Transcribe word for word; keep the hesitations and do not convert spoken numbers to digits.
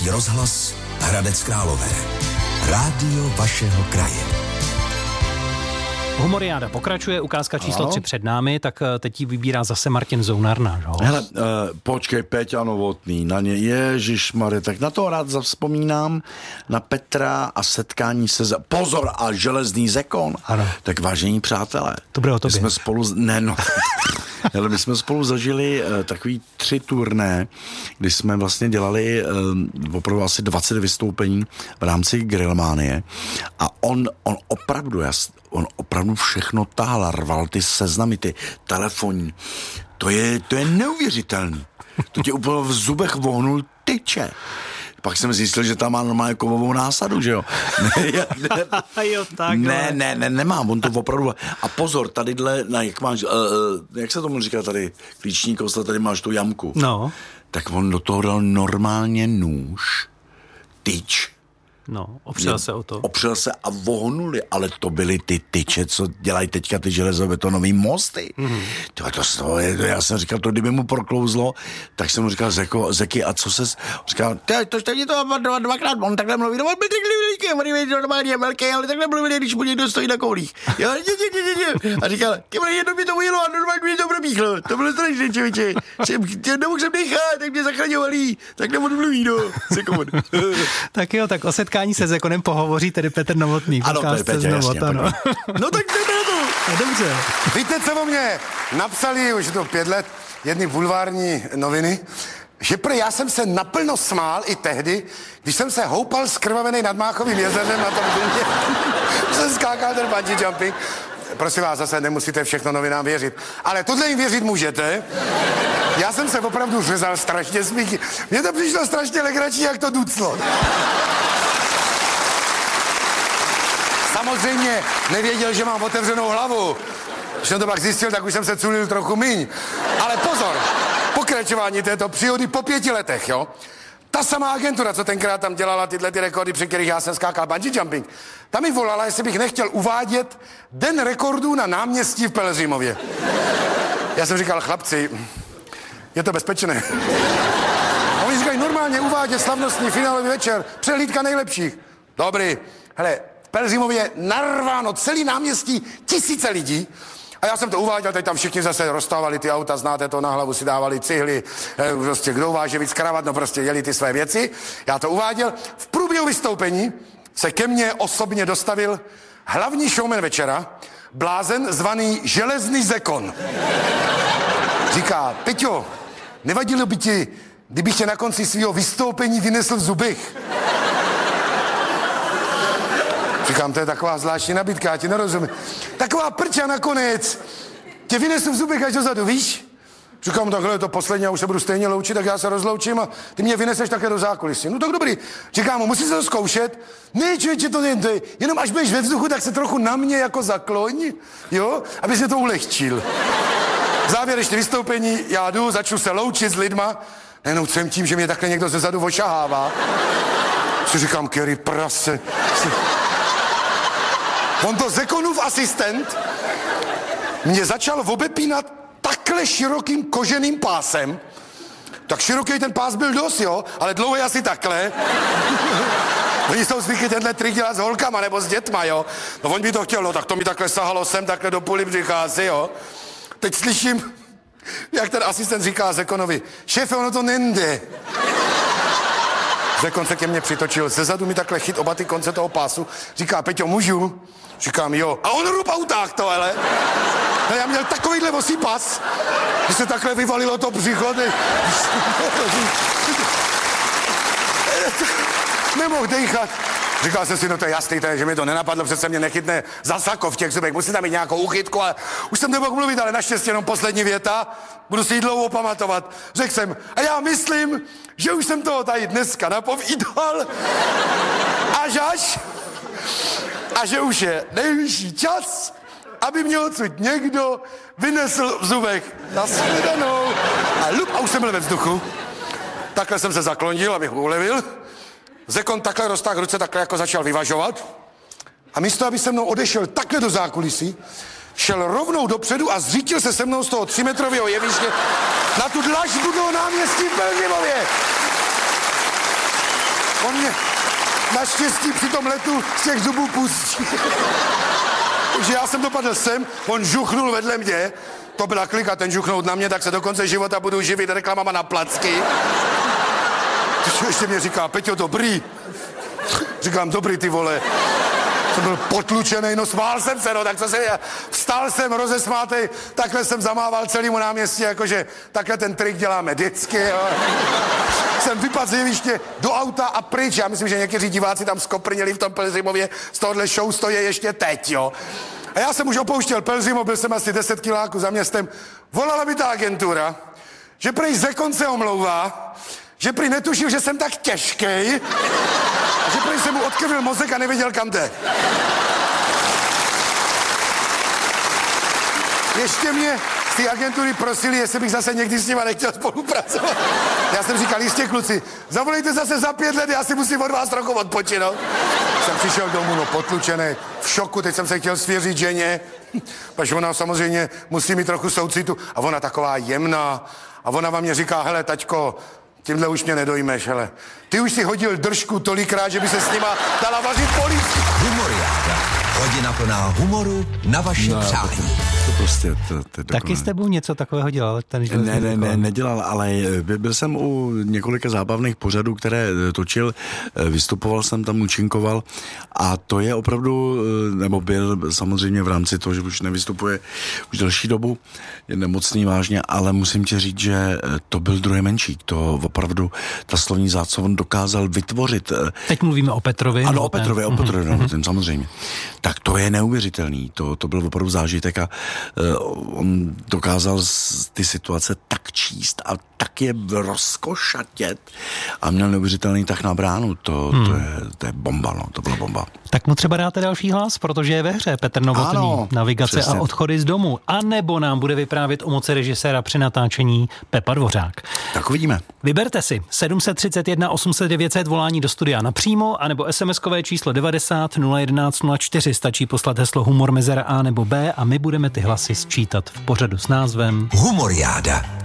Český rozhlas, Hradec Králové. Rádio vašeho kraje. Humoriáda pokračuje, ukázka číslo tři před námi, tak teď ji vybírá zase Martin Zounar, náš host. Hele, uh, počkej, Peťa Novotný, na ně, ježišmarje, tak na to rád zavzpomínám, na Petra a setkání se, za... pozor, a železný zekon. Ano. Tak vážení přátelé. To bude o tobě. My jsme spolu, z... ne no, hele, my jsme spolu zažili uh, takový tři turné, kdy jsme vlastně dělali uh, opravdu asi dvacet vystoupení v rámci Grillmanie a on, on opravdu, jas, on opravdu všechno tahal, rval ty seznamy, ty telefonní. To je, to je neuvěřitelný. To tě úplně v zubech vohnul tyče. Pak jsem zjistil, že tam má normálně kovovou násadu, že jo? Ne, ne, jo, tak, ne, ne, ne, nemám, on to opravdu... A pozor, tadyhle, na, jak máš, uh, jak se tomu říká tady, klíční kousle, tady máš tu jamku. No. Tak on do toho dal normálně nůž, tyč. No, opřel se o to. Opřel se a vohnuli, ale to byly ty tyče, co dělají teďka ty železobetonové mosty. Mm-hmm. To, to, to, já jsem říkal, to kdyby mu proklouzlo, tak jsem mu říkal, Zeko, Zeky, a co ses... Říkal, to jste mě to dva, dvakrát, on takhle mluví, no on byl takhle veliký, on normálně velký, ale takhle mluví, když mu někdo stojí na koulích. Jo, dě, dě, dě, dě. A říkal, těmhle jedno mi to ujelo a normálně mi to probíchlo. To bylo strašné, čověče. Nemohl jsem dechat, tak mě zachraňovali, tak nebudu mluvit, no. Tak jo, tak o setkání se Zekonem pohovoří tedy Petr Novotný. Ano, to je Petr, jasně. No. no tak jdeme na to. No, dobře. Víte, co o mě napsali, už je to pět let, jedny bulvární noviny, že prý já jsem se naplno smál i tehdy, když jsem se houpal skrvavený nad Máchovým jezerem na tom důmě, jsem skákal ten bungee jumping. Prosím vás, zase nemusíte všechno novinám věřit. Ale tohle jim věřit můžete. Já jsem se opravdu řezal strašně smíchy. Mně to přišlo strašně legrační, jak to duclo. Samozřejmě nevěděl, že mám otevřenou hlavu. Když jsem to pak zjistil, tak už jsem se culil trochu míň. Ale pozor, pokračování této příhody po pěti letech, jo? Ta samá agentura, co tenkrát tam dělala tyhle ty rekordy, při kterých já jsem skákal bungee jumping, ta mi volala, jestli bych nechtěl uvádět den rekordů na náměstí v Pelhřimově. Já jsem říkal, chlapci, je to bezpečné. A oni říkají, normálně uvádět slavnostní finálový večer, přehlídka nejlepších. Dobrý, hele, v Pelhřimově narváno celý náměstí, tisíce lidí. A já jsem to uváděl, teď tam všichni zase rozstávali ty auta, znáte to, na hlavu si dávali cihly, eh, prostě kdo uváže víc kravat, no prostě jeli ty své věci. Já to uváděl. V průběhu vystoupení se ke mně osobně dostavil hlavní showman večera, blázen zvaný Železný zekon. Říká, Peťo, nevadilo by ti, kdybych tě na konci svého vystoupení vynesl v zubech? Říkám, to je taková zvláštní nabídka, já ti nerozumím. Taková prča nakonec. Tě vynesu v zubech až dozadu, víš? Říkám, takhle je to poslední, já už se budu stejně loučit, tak já se rozloučím a ty mě vyneseš také do zákulisí. No tak dobrý. Říkám mu, musíš se to zkoušet. Ne, člověče, to nejde. Jenom až budeš ve vzduchu, tak se trochu na mě jako zakloň, jo? Aby se to ulehčil. Závěrečné vystoupení, já jdu, začnu se loučit s lidma. Nejenom jsem tím, že mě takhle někdo zezadu ošahává. Si říkám, Kerry prase. On to Zekonův asistent mě začal obepínat takhle širokým koženým pásem. Tak široký ten pás byl dost, jo, ale dlouhý asi takhle. Oni jsou zvyklí tenhle trik dělat s holkama nebo s dětma, jo. No on by to chtěl, no tak to mi takhle sahalo sem, takhle do půly břicha asi, jo. Teď slyším, jak ten asistent říká Zekonovi, šéfe, ono to nende. Zekon se ke mně přitočil, zezadu mi takhle chyt oba ty konce toho pásu, říká, Peťo, můžu? Říkám, jo. A on rupa utáh to, hele. No já měl takovýhle vosí pas, že se takhle vyvalilo to břicho. Nemohl dejchat. Říkal jsem si, no to je jasný, to je, že mi to nenapadlo, přece mě nechytne za sako v těch zubech, musím tam mít nějakou uchytku, ale už jsem nemohl mluvit, ale naštěstí jenom poslední věta, budu si ji dlouho pamatovat. Řekl jsem, a já myslím, že už jsem toho tady dneska napovídal, až až, a že už je nejvyšší čas, aby mě odsud někdo vynesl v zubech na shledanou. A lup, a už jsem byl ve vzduchu. Takhle jsem se zaklonil, abych ulevil. Zekon takhle roztáhl ruce, takhle jako začal vyvažovat. A místo, aby se mnou odešel takhle do zákulisí, šel rovnou dopředu a zřítil se se mnou z toho třímetrového jeviště na tu dlažbu toho náměstí v Pelhřimově. mě naštěstí při tom letu z těch zubů pustí. Takže já jsem dopadl sem, on žuchnul vedle mě, to byla klika, ten žuchnout na mě, tak se do konce života budu živit reklamama na placky. Ještě mě říká, Peťo, dobrý. Říkám, dobrý, ty vole. Jsem byl potlučený, no smál jsem se, no, tak co se, vstal jsem rozesmátej, takhle jsem zamával celému náměstí, jakože takhle ten trik děláme vždycky, jo. Jsem vypadl z jeviště do auta a pryč, já myslím, že někteří diváci tam skoprněli v tom Pelhřimově, z tohohle show stojí ještě teď, jo. A já jsem už opouštěl Pelhřimov, byl jsem asi deset kiláků za městem, volala mi ta agentura, že prej Zekon se omlouvá, že prý netušil, že jsem tak těžkej, a že prý jsem mu odkrvil mozek a nevěděl, kam jde. Ještě mě z té agentury prosili, jestli bych zase někdy s nima nechtěl spolupracovat. Já jsem říkal, jistě kluci, zavolejte zase za pět let, já si musím od vás trochu odpočinout. Jsem přišel domů, no potlučený, v šoku, teď jsem se chtěl svěřit ženě, protože ona samozřejmě musí mít trochu soucitu a ona taková jemná a ona vám mě říká, hele taťko, tímhle už mě nedojmeš, hele. Ty už si hodil držku tolikrát, že by se s nima dala vařit polívky. Humoriáda. Hodina plná humoru na vaše no, přání. To, to prostě, to, to Taky s tebou něco takového dělal? Ten ne, ne, ne, nedělal, ale byl jsem u několika zábavných pořadů, které točil, vystupoval jsem tam, účinkoval a to je opravdu, nebo byl samozřejmě v rámci toho, že už nevystupuje už delší dobu, je nemocný vážně, ale musím ti říct, že to byl druhý Menšík, to opravdu ta slovní zácova on dokázal vytvořit. Teď mluvíme o Petrovi. Ano, o Petrovi, ten... o Petrovi, mm-hmm. no, ten samozřejmě. Tak to je neuvěřitelný, to, to byl opravdu zážitek a uh, on dokázal ty situace tak číst a tak je rozkošatět a měl neuvěřitelný tah na bránu, to, hmm. to, je, to je bomba, no, to byla bomba. Tak mu třeba dáte další hlas, protože je ve hře Petr Novotný, ano, navigace přesně. A odchody z domu, a nebo nám bude vyprávět o moci režiséra při natáčení Pepa Dvořák. Tak uvidíme. Vyberte si sedm set třicet jedna osm set devět set volání do studia napřímo, anebo SMSkové číslo devadesát nula jedenáct nula čtyři, stačí poslat heslo humor mezera A nebo B a my budeme ty hlasy sčítat v pořadu s názvem Humoriáda.